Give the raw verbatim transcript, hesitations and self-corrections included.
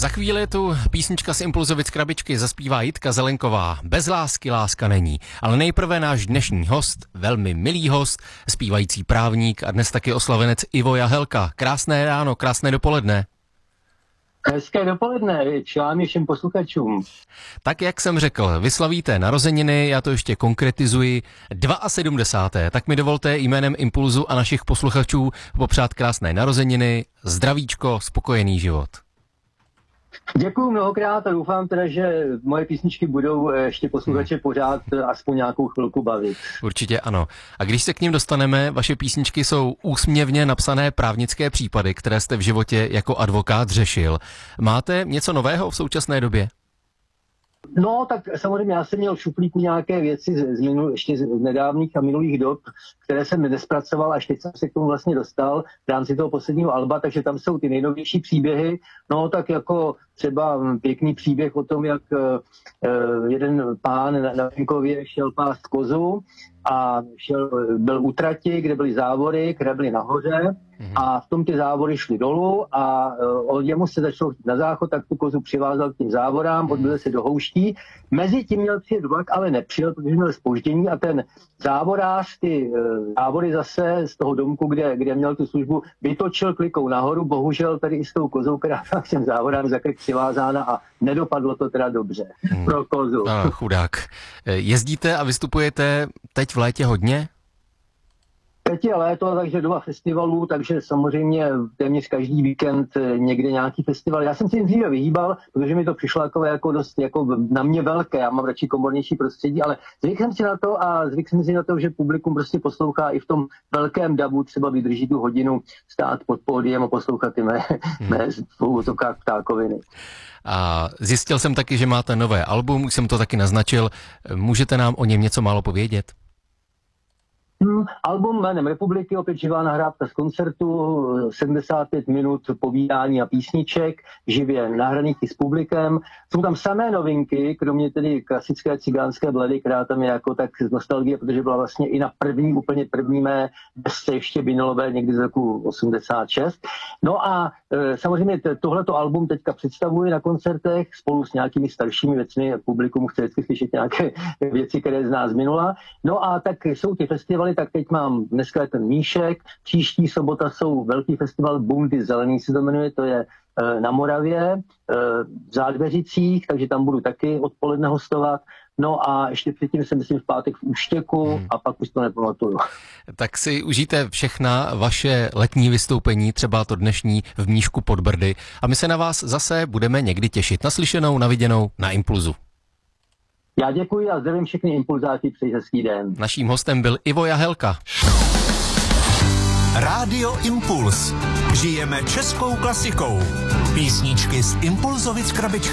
Za chvíli tu písnička z Impulzovic krabičky zaspívá Jitka Zelenková. Bez lásky láska není. Ale nejprve náš dnešní host, velmi milý host, zpívající právník a dnes taky oslavenec Ivo Jahelka. Krásné ráno, krásné dopoledne. Hezké dopoledne, člámi všem posluchačům. Tak jak jsem řekl, vyslavíte narozeniny, já to ještě konkretizuji, sedmdesát dva. Tak mi dovolte jménem Impulzu a našich posluchačů popřát krásné narozeniny, zdravíčko, spokojený život. Děkuju mnohokrát a doufám teda, že moje písničky budou ještě posluchače pořád aspoň nějakou chvilku bavit. Určitě ano. A když se k ním dostaneme, vaše písničky jsou úsměvně napsané právnické případy, které jste v životě jako advokát řešil. Máte něco nového v současné době? No, tak samozřejmě já jsem měl v šuplíku nějaké věci z, z minul, ještě z nedávných a minulých dob, které jsem nespracoval, až teď jsem se k tomu vlastně dostal v rámci toho posledního alba, takže tam jsou ty nejnovější příběhy. No, tak jako třeba pěkný příběh o tom, jak uh, jeden pán na, na venkově šel pást kozu a šel, byl u trati, kde byly závory, které byly nahoře a v tom ty závory šly dolů a uh, jemu se začalo na záchod, tak tu kozu přivázal k tím závorám, odbil se do houští. Mezi tím měl přijet vlak, ale nepřijel, protože měl zpoždění a ten závorář ty uh, závory zase z toho domku, kde, kde měl tu službu, vytočil klikou nahoru, bohužel tady i s tou kozou, která byla k těm závorám za krk přivázána a nedopadlo to teda dobře hmm. pro kozu. No, chudák. Jezdíte a vystupujete teď v létě hodně? Teď je léto, takže doba festivalů, takže samozřejmě téměř každý víkend někde nějaký festival. Já jsem si jim dříve vyhýbal, protože mi to přišlo jako, jako dost jako na mě velké, já mám radši komornější prostředí, ale zvyk jsem si na to a zvyk jsem si na to, že publikum prostě poslouchá i v tom velkém dabu, třeba vydrží tu hodinu stát pod pódiem a poslouchat ty mé, hmm. mé zvukách ptákoviny. A zjistil jsem taky, že máte nové album, už jsem to taky naznačil. Můžete nám o něm něco málo povědět? Hmm, album jménem Republiky, opět živá nahrávka z koncertu, sedmdesát pět minut povídání a písniček, živě nahraných i s publikem. Jsou tam samé novinky, kromě tedy klasické cigánské bledy, která tam je jako tak z nostalgie, protože byla vlastně i na první, úplně první mé desce ještě vinylové někdy z roku osmdesát šest. No a e, samozřejmě tohleto album teďka představuji na koncertech spolu s nějakými staršími věcmi, publikum chce vždycky slyšet nějaké věci, které zná z minula. No a tak jsou ty festivaly, tak teď mám dneska je ten Míšek, příští sobota jsou velký festival Bundy zelený se to jmenuje, to je e, na Moravě, e, v Zádveřicích, takže tam budu taky odpoledne hostovat. No a ještě předtím jsem myslím v pátek v Úštěku hmm. a pak už to nepamatuju. Tak si užijte všechna vaše letní vystoupení, třeba to dnešní v Mníšku pod Brdy a my se na vás zase budeme někdy těšit. Naslyšenou, naviděnou na Impulzu. Já děkuji a zdravím všechny impulzáky, přeji hezký den. Naším hostem byl Ivo Jahelka. Rádio Impuls. Žijeme českou klasikou. Písničky z Impulzovic krabičky.